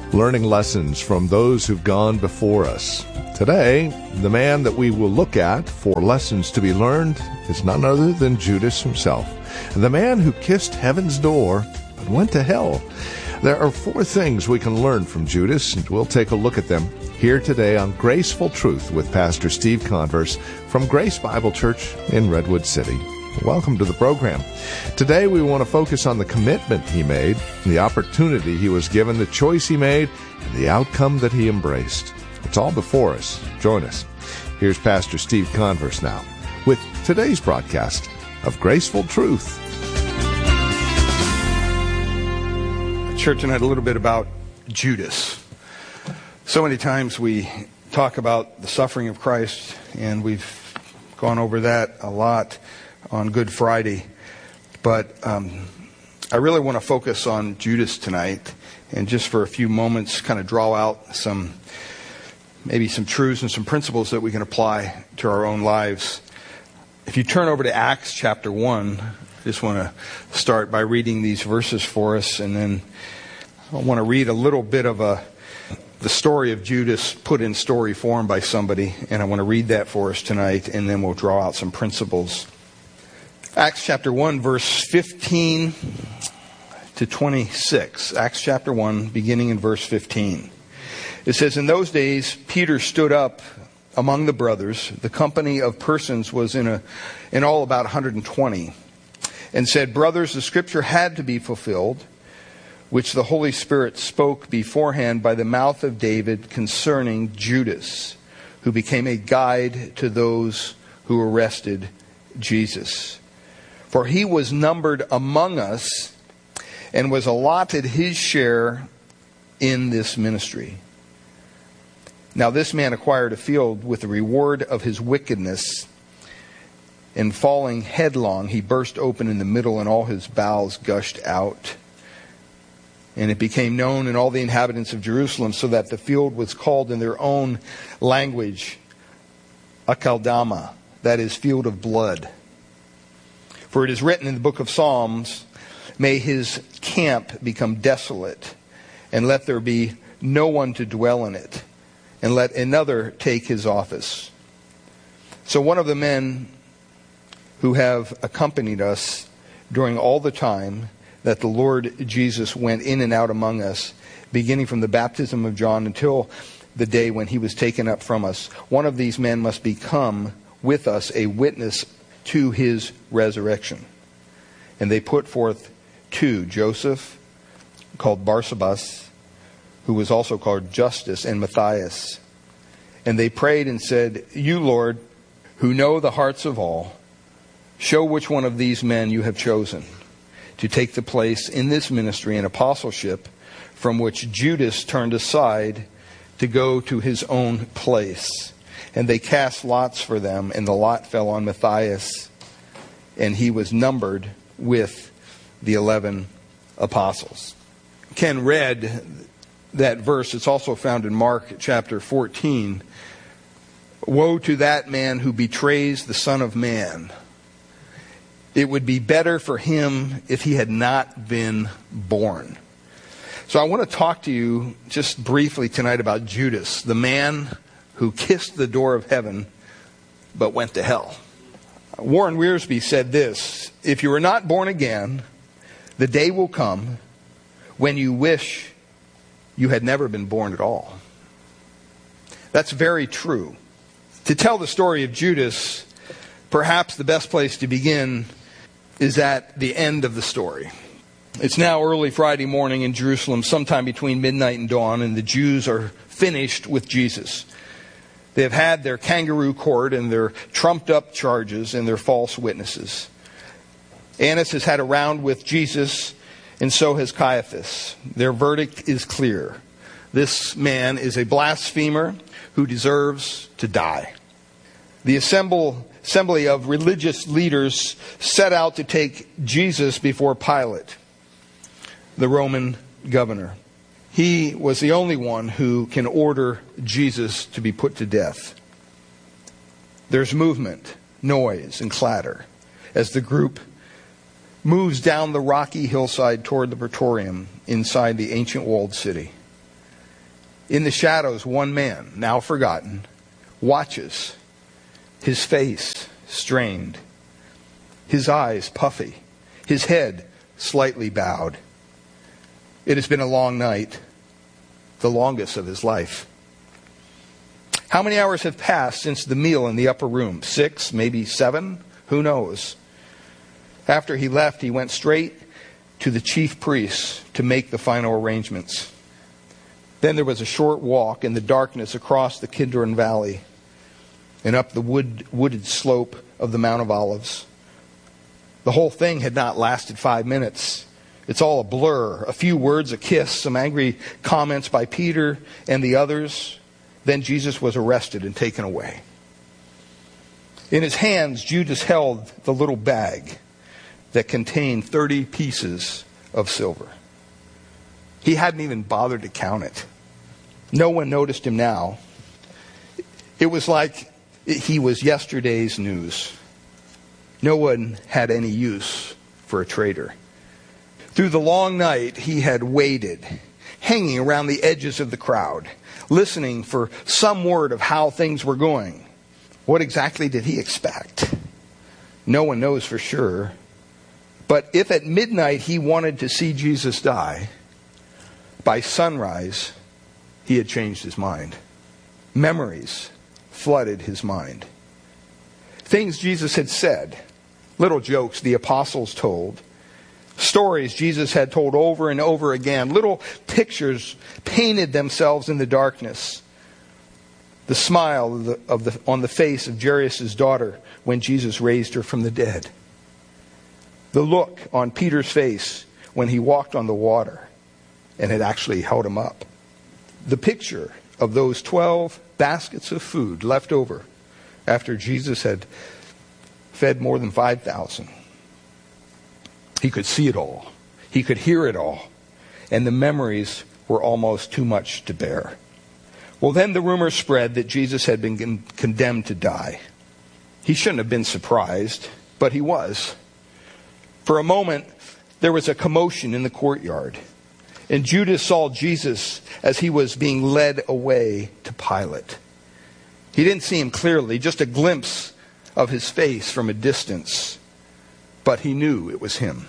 learning lessons from those who've gone before us. Today, the man that we will look at for lessons to be learned is none other than Judas himself, the man who kissed heaven's door but went to hell. There are 4 things we can learn from Judas, and we'll take a look at them here today on Graceful Truth with Pastor Steve Converse from Grace Bible Church in Redwood City. Welcome to the program. Today we want to focus on the commitment he made, the opportunity he was given, the choice he made, and the outcome that he embraced. It's all before us. Join us. Here's Pastor Steve Converse now with today's broadcast of Graceful Truth. Church tonight a little bit about Judas. So many times we talk about the suffering of Christ, and we've gone over that a lot on Good Friday. But I really want to focus on Judas tonight, and just for a few moments kind of draw out some truths and some principles that we can apply to our own lives. If you turn over to Acts chapter 1, I just want to start by reading these verses for us, and then I want to read a little bit of the story of Judas put in story form by somebody, and I want to read that for us tonight, and then we'll draw out some principles. Acts chapter 1, verse 15 to 26. Acts chapter 1, beginning in verse 15. It says, "In those days Peter stood up among the brothers. The company of persons was in all about 120, and said, 'Brothers, the scripture had to be fulfilled, which the Holy Spirit spoke beforehand by the mouth of David concerning Judas, who became a guide to those who arrested Jesus. For he was numbered among us and was allotted his share in this ministry. Now this man acquired a field with the reward of his wickedness, and falling headlong, he burst open in the middle, and all his bowels gushed out. And it became known in all the inhabitants of Jerusalem, so that the field was called in their own language Akeldama, that is, field of blood. For it is written in the book of Psalms, may his camp become desolate, and let there be no one to dwell in it, and let another take his office. So one of the men who have accompanied us during all the time that the Lord Jesus went in and out among us, beginning from the baptism of John until the day when he was taken up from us, one of these men must become with us a witness to his resurrection. And they put forth 2, Joseph, called Barsabas, who was also called Justus, and Matthias. And they prayed and said, You, Lord, who know the hearts of all, show which one of these men you have chosen to take the place in this ministry and apostleship from which Judas turned aside to go to his own place. And they cast lots for them, and the lot fell on Matthias, and he was numbered with the 11 apostles." Ken read that verse. It's also found in Mark chapter 14. "Woe to that man who betrays the Son of Man. It would be better for him if he had not been born." So I want to talk to you just briefly tonight about Judas, the man who kissed the door of heaven but went to hell. Warren Wiersbe said this: "If you are not born again, the day will come when you wish you had never been born at all." That's very true. To tell the story of Judas, perhaps the best place to begin is at the end of the story. It's now early Friday morning in Jerusalem, sometime between midnight and dawn, and the Jews are finished with Jesus. They have had their kangaroo court and their trumped-up charges and their false witnesses. Annas has had a round with Jesus, and so has Caiaphas. Their verdict is clear. This man is a blasphemer who deserves to die. The assembly of religious leaders set out to take Jesus before Pilate, the Roman governor. He was the only one who can order Jesus to be put to death. There's movement, noise, and clatter as the group moves down the rocky hillside toward the Praetorium inside the ancient walled city. In the shadows, one man, now forgotten, watches, his face strained, his eyes puffy, his head slightly bowed. It has been a long night, the longest of his life. How many hours have passed since the meal in the upper room? 6, maybe 7? Who knows? After he left, he went straight to the chief priests to make the final arrangements. Then there was a short walk in the darkness across the Kidron Valley and up the wooded slope of the Mount of Olives. The whole thing had not lasted 5 minutes. It's all a blur. A few words, a kiss, some angry comments by Peter and the others. Then Jesus was arrested and taken away. In his hands, Judas held the little bag that contained 30 pieces of silver. He hadn't even bothered to count it. No one noticed him now. It was like he was yesterday's news. No one had any use for a traitor. Through the long night, he had waited, hanging around the edges of the crowd, listening for some word of how things were going. What exactly did he expect? No one knows for sure. But if at midnight he wanted to see Jesus die, by sunrise he had changed his mind. Memories flooded his mind. Things Jesus had said, little jokes the apostles told, stories Jesus had told over and over again, little pictures painted themselves in the darkness. The smile on the face of Jairus' daughter when Jesus raised her from the dead. The look on Peter's face when he walked on the water and had actually held him up. The picture of those 12 baskets of food left over after Jesus had fed more than 5,000. He could see it all. He could hear it all. And the memories were almost too much to bear. Well, then the rumor spread that Jesus had been condemned to die. He shouldn't have been surprised, but he was. For a moment, there was a commotion in the courtyard. And Judas saw Jesus as he was being led away to Pilate. He didn't see him clearly, just a glimpse of his face from a distance. But he knew it was him.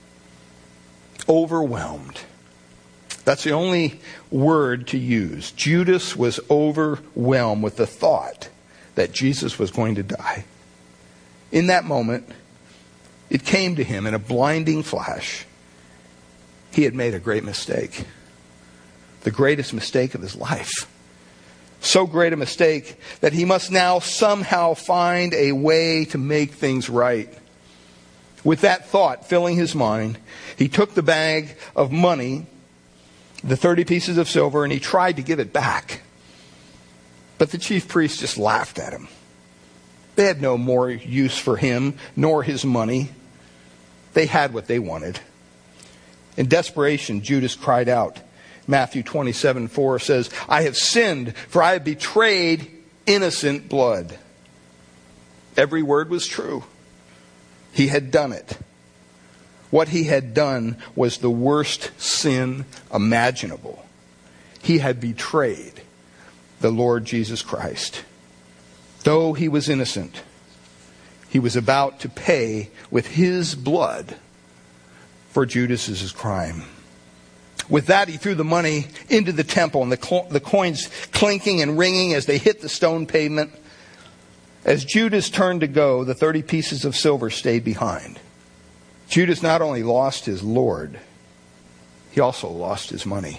Overwhelmed. That's the only word to use. Judas was overwhelmed with the thought that Jesus was going to die. In that moment, it came to him in a blinding flash. He had made a great mistake. The greatest mistake of his life. So great a mistake that he must now somehow find a way to make things right. With that thought filling his mind, he took the bag of money, the 30 pieces of silver, and he tried to give it back. But the chief priests just laughed at him. They had no more use for him, nor his money. They had what they wanted. In desperation, Judas cried out. Matthew 27:4 says, "I have sinned, for I have betrayed innocent blood." Every word was true. He had done it. What he had done was the worst sin imaginable. He had betrayed the Lord Jesus Christ. Though he was innocent, he was about to pay with his blood for Judas's crime. With that, he threw the money into the temple, and the coins clinking and ringing as they hit the stone pavement. As Judas turned to go, the 30 pieces of silver stayed behind. Judas not only lost his Lord, he also lost his money.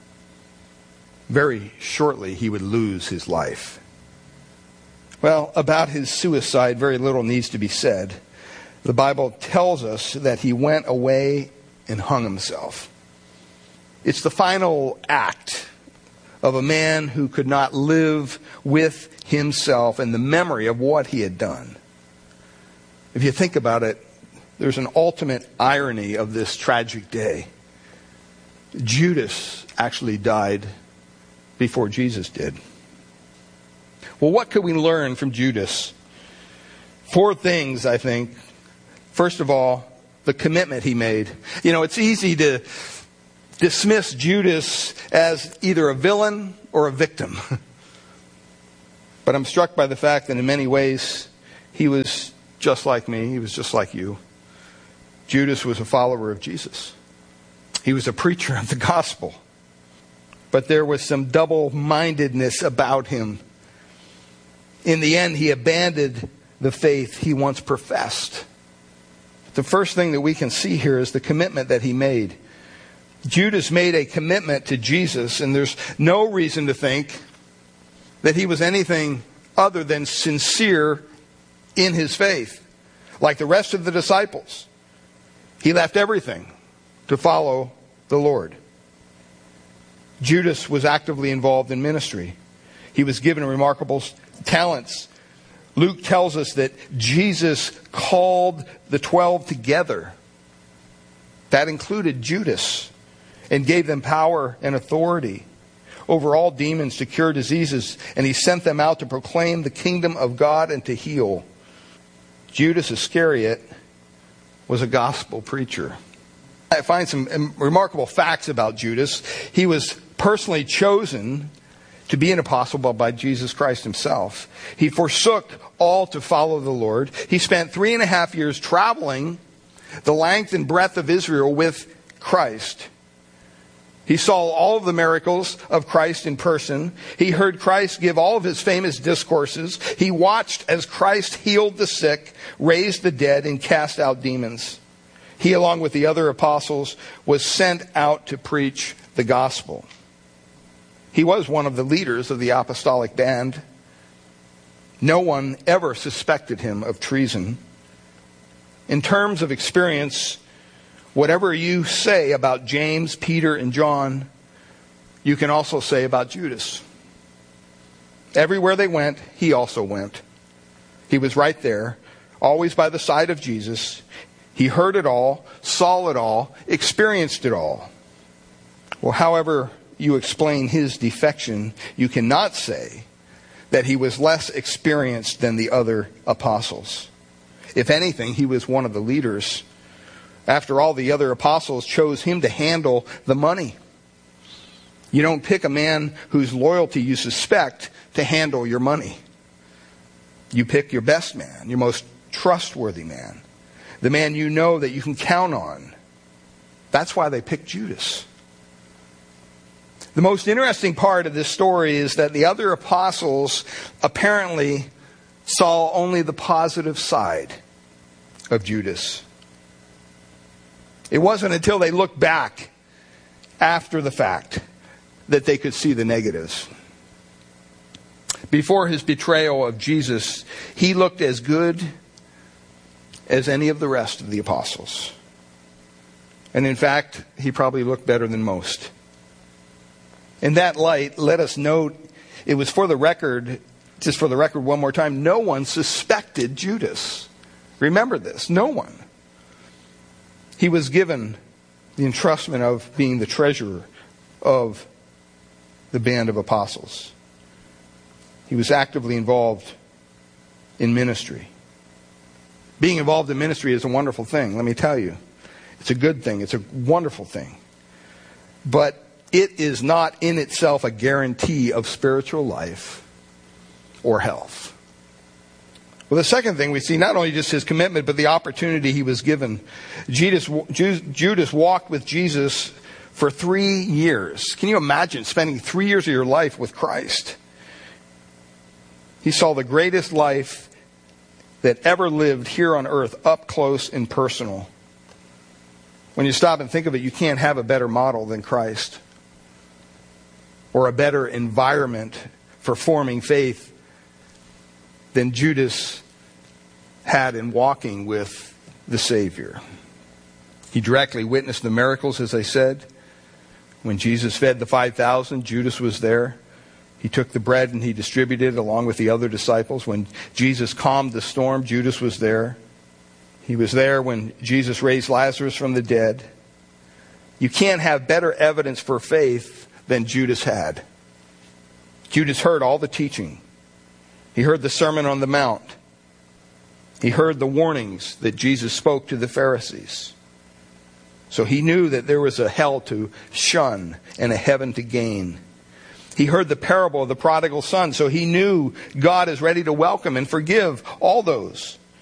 Very shortly, he would lose his life. Well, about his suicide, very little needs to be said. The Bible tells us that he went away and hung himself. It's the final act of a man who could not live with himself and the memory of what he had done. If you think about it, there's an ultimate irony of this tragic day. Judas actually died before Jesus did. Well, what could we learn from Judas? 4 things, I think. First of all, the commitment he made. You know, it's easy to dismiss Judas as either a villain or a victim. But I'm struck by the fact that in many ways, he was just like me. He was just like you. Judas was a follower of Jesus. He was a preacher of the gospel. But there was some double-mindedness about him. In the end, he abandoned the faith he once professed. The first thing that we can see here is the commitment that he made. Judas made a commitment to Jesus, and there's no reason to think that he was anything other than sincere in his faith. Like the rest of the disciples, he left everything to follow the Lord. Judas was actively involved in ministry. He was given remarkable talents. Luke tells us that Jesus called the 12 together. That included Judas, and gave them power and authority over all demons to cure diseases. And he sent them out to proclaim the kingdom of God and to heal. Judas Iscariot was a gospel preacher. I find some remarkable facts about Judas. He was personally chosen to be an apostle by Jesus Christ himself. He forsook all to follow the Lord. He spent 3.5 years traveling the length and breadth of Israel with Christ. He saw all of the miracles of Christ in person. He heard Christ give all of his famous discourses. He watched as Christ healed the sick, raised the dead, and cast out demons. He, along with the other apostles, was sent out to preach the gospel. He was one of the leaders of the apostolic band. No one ever suspected him of treason. In terms of experience, whatever you say about James, Peter, and John, you can also say about Judas. Everywhere they went, he also went. He was right there, always by the side of Jesus. He heard it all, saw it all, experienced it all. Well, however you explain his defection, you cannot say that he was less experienced than the other apostles. If anything, he was one of the leaders. After all, the other apostles chose him to handle the money. You don't pick a man whose loyalty you suspect to handle your money. You pick your best man, your most trustworthy man, the man you know that you can count on. That's why they picked Judas. The most interesting part of this story is that the other apostles apparently saw only the positive side of Judas. It wasn't until they looked back after the fact that they could see the negatives. Before his betrayal of Jesus, he looked as good as any of the rest of the apostles. And in fact, he probably looked better than most. In that light, let us note, it was for the record, just for the record one more time, no one suspected Judas. Remember this, no one. He was given the entrustment of being the treasurer of the band of apostles. He was actively involved in ministry. Being involved in ministry is a wonderful thing, let me tell you. It's a good thing. It's a wonderful thing. But it is not in itself a guarantee of spiritual life or health. Well, the second thing we see, not only just his commitment, but the opportunity he was given. Judas walked with Jesus for 3 years. Can you imagine spending 3 years of your life with Christ? He saw the greatest life that ever lived here on earth up close and personal. When you stop and think of it, you can't have a better model than Christ, or a better environment for forming faith than Judas had in walking with the Savior. He directly witnessed the miracles, as I said. When Jesus fed the 5,000, Judas was there. He took the bread and he distributed it along with the other disciples. When Jesus calmed the storm, Judas was there. He was there when Jesus raised Lazarus from the dead. You can't have better evidence for faith than Judas had. Judas heard all the teaching. He heard the Sermon on the Mount. He heard the warnings that Jesus spoke to the Pharisees. So he knew that there was a hell to shun and a heaven to gain. He heard the parable of the prodigal son, so he knew God is ready to welcome and forgive all those